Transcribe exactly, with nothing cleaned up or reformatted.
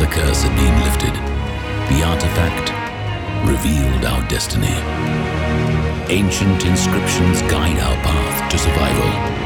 the curse had been lifted. The artifact revealed our destiny. Ancient inscriptions guide our path to survival.